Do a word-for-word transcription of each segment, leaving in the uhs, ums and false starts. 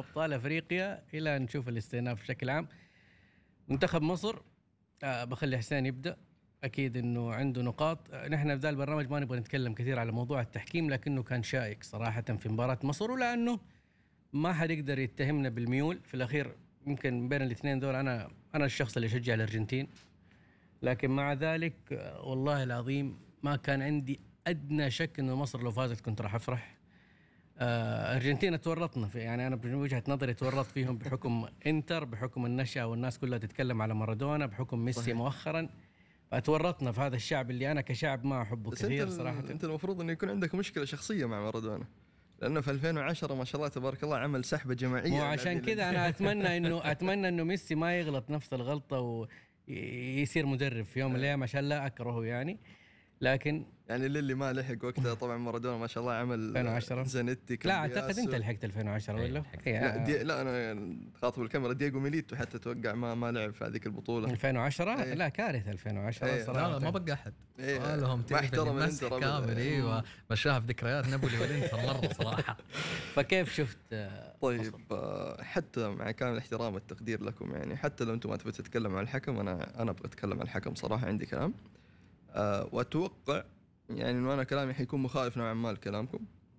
أبطال أفريقيا إلى نشوف الاستئناف بشكل عام. منتخب مصر آه بخلي حسين يبدأ. أكيد إنه عنده نقاط. نحن في ذا البرنامج ما نبغى نتكلم كثير على موضوع التحكيم، لكنه كان شائك صراحة في مباراة مصر، ولأنه ما حد يقدر يتهمنا بالميول في الأخير. يمكن بين الاثنين دول أنا أنا الشخص اللي يشجع الأرجنتين، لكن مع ذلك والله العظيم ما كان عندي أدنى شك إنه مصر لو فازت كنت راح أفرح. آه أرجنتينا تورطنا في، يعني أنا بوجهة نظري تورط فيهم بحكم إنتر، بحكم النشأة والناس كلها تتكلم على مارادونا، بحكم ميسي صحيح. مؤخرا فتورطنا في هذا الشعب اللي أنا كشعب ما أحبه كثير انت صراحة. أنت المفروض إنه يكون عندك مشكلة شخصية مع مارادونا، لأنه في ألفين وعشرة ما شاء الله تبارك الله عمل سحبة جماعية. مو عشان كذا أنا أتمنى إنه أتمنى إنه ميسي ما يغلط نفس الغلطة ويصير مدرب في يوم من الأيام عشان لا أكرهه يعني. لكن يعني اللي ما لحق وقتها طبعا مارادونا ما شاء الله عمل ألفين وعشرة زانيتي. لا أعتقد أنت لحقت ألفين وعشرة ولا؟ لا, دي لا أنا خاطب الكاميرا دييغو ميليتو حتى توقع ما ما لعب في هذيك البطولة ألفين وعشرة. ايه. لا كارثة ألفين وعشرة ايه. صراحة. لا ما بقى أحد. ايه. لهم مسح كامل. ايوه مشاها في ذكريات نابولي والإنتر مرة صراحة. فكيف شفت؟ طيب حتى مع كامل الاحترام والتقدير لكم، يعني حتى لو أنتم ما تبغوا تتكلموا عن الحكم، أنا أنا أبغى أتكلم عن الحكم صراحة، عندي كلام أه وأتوقع يعني إنه أنا كلامي حيكون مخالف نوعا ما لكلامكم.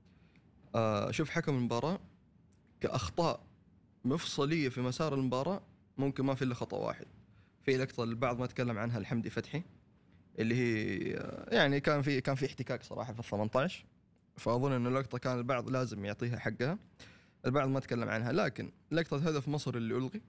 أه شوف حكم المباراة كأخطاء مفصلية في مسار المباراة ممكن ما في إلا خطأ واحد. في لقطة البعض ما تكلم عنها الحمدي فتحي، اللي هي يعني كان في كان في احتكاك صراحة في الثمانية عشر، فأظن إنه اللقطة كان البعض لازم يعطيها حقها، البعض ما تكلم عنها. لكن لقطة هدف مصر اللي ألغي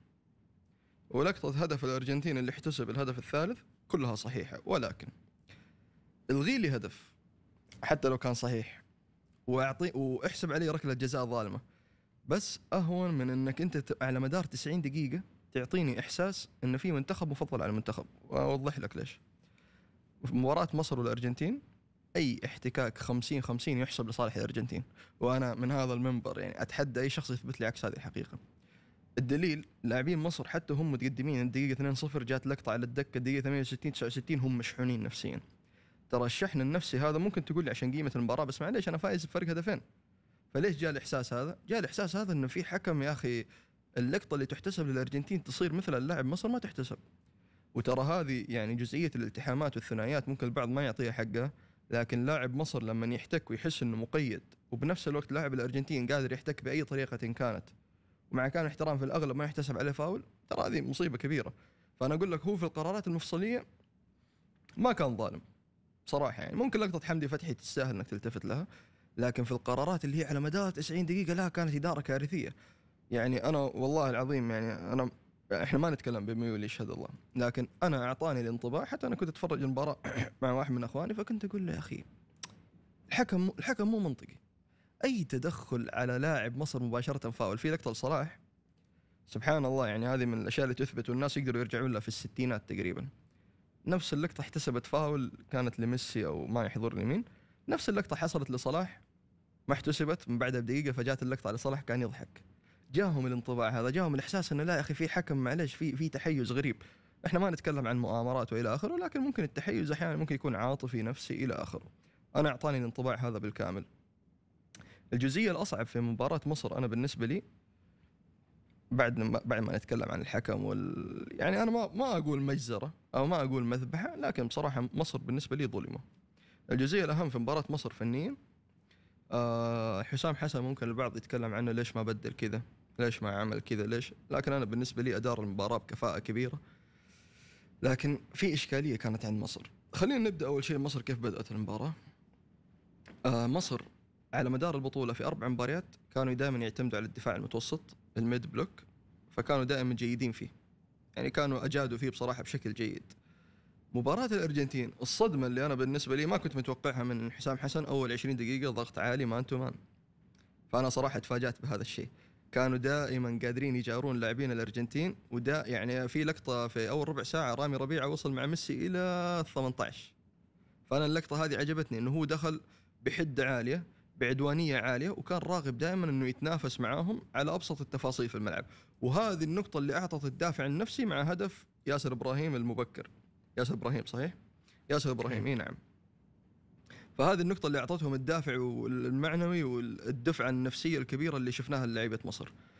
ولقطة هدف الأرجنتين اللي احتسب الهدف الثالث كلها صحيحة، ولكن الغي لي هدف حتى لو كان صحيح واعطي واحسب عليه ركلة جزاء ظالمة، بس أهون من إنك أنت على مدار تسعين دقيقة تعطيني إحساس إن في منتخب مفضل على المنتخب. وأوضح لك ليش. في مباراة مصر والأرجنتين أي احتكاك خمسين خمسين يحسب لصالح الأرجنتين، وأنا من هذا المنبر يعني أتحدى أي شخص يثبت لي عكس هذه الحقيقة. الدليل لاعبين مصر حتى هم متقدمين الدقيقة اثنين صفر جات لقطة على الدكة الدقيقة ثمانية وستين تسعة وستين هم مشحونين نفسيا. ترى الشحن النفسي هذا ممكن تقول لي عشان قيمة المباراة، بس معليش أنا فايز بفرق هدفين، فليش جاء الإحساس هذا؟ جاء الإحساس هذا إنه في حكم يا أخي اللقطة اللي تحتسب للأرجنتين تصير مثل اللاعب مصر ما تحتسب. وترى هذه يعني جزئية الالتحامات والثنائيات ممكن البعض ما يعطيها حقها، لكن لاعب مصر لما يحتك ويحس إنه مقيد، وبنفس الوقت لاعب الأرجنتين قادر يحتك بأي طريقة كانت، ومع كان احترام في الأغلب ما يحتسب عليه فاول، ترى هذه مصيبة كبيرة. فأنا أقول لك هو في القرارات المفصلية ما كان ظالم صراحة. يعني ممكن لقطة حمدي فتحي تستاهل إنك تلتفت لها، لكن في القرارات اللي هي على مدار تسعين دقيقة لا، كانت إدارة كارثية. يعني أنا والله العظيم يعني أنا إحنا ما نتكلم بميول يشهد الله، لكن أنا أعطاني الانطباع، حتى أنا كنت أتفرج المباراة مع واحد من أخواني، فكنت أقول له يا أخي الحكم الحكم مو منطقي. أي تدخل على لاعب مصر مباشرة فاول. في لقطة لصلاح سبحان الله، يعني هذه من الأشياء اللي تثبت والناس يقدروا يرجعون لها في الستينات تقريبا. نفس اللقطة احتسبت فاول كانت لميسي أو ما يحضر لمين، نفس اللقطة حصلت لصلاح ما احتسبت، من بعدها بدقيقة فجات اللقطة على صلاح كان يضحك. جاهم الانطباع هذا، جاهم الإحساس إنه لا يا أخي في حكم معلش في في تحيز غريب. إحنا ما نتكلم عن مؤامرات وإلى آخره، لكن ممكن التحيز أحيانا ممكن يكون عاطفي نفسي إلى آخره. أنا أعطاني الانطباع هذا بالكامل. الجزئية الأصعب في مباراة مصر أنا بالنسبة لي بعد ما بعد ما نتكلم عن الحكم وال يعني أنا ما ما أقول مجزرة أو ما أقول مذبحة، لكن بصراحة مصر بالنسبة لي ظلمة. الجزئية الأهم في مباراة مصر فنيا آه حسام حسن ممكن البعض يتكلم عنه ليش ما بدل كذا، ليش ما عمل كذا، ليش، لكن أنا بالنسبة لي أدار المباراة بكفاءة كبيرة. لكن في إشكالية كانت عند مصر. خلينا نبدأ أول شيء مصر كيف بدأت المباراة. آه مصر على مدار البطولة في أربع مباريات كانوا دائما يعتمدوا على الدفاع المتوسط الميد بلوك، فكانوا دائما جيدين فيه، يعني كانوا أجادوا فيه بصراحة بشكل جيد. مباراة الأرجنتين الصدمة اللي أنا بالنسبة لي ما كنت متوقعها من حسام حسن، أول عشرين دقيقة ضغط عالي مان تو مان، فأنا صراحة تفاجأت بهذا الشيء. كانوا دائما قادرين يجارون لاعبين الأرجنتين، ودا يعني في لقطة في أول ربع ساعة رامي ربيعة وصل مع ميسي إلى ثمانية عشر، فأنا اللقطة هذه عجبتني إنه هو دخل بحدة عالية بعدوانية عالية، وكان راغب دائما إنه يتنافس معاهم على أبسط التفاصيل في الملعب. وهذه النقطة اللي أعطت الدافع النفسي مع هدف ياسر إبراهيم المبكر. ياسر إبراهيم صحيح؟ ياسر إبراهيم إيه نعم. فهذه النقطة اللي أعطتهم الدافع والمعنوي والدفعة النفسية الكبيرة اللي شفناها للاعيبة مصر.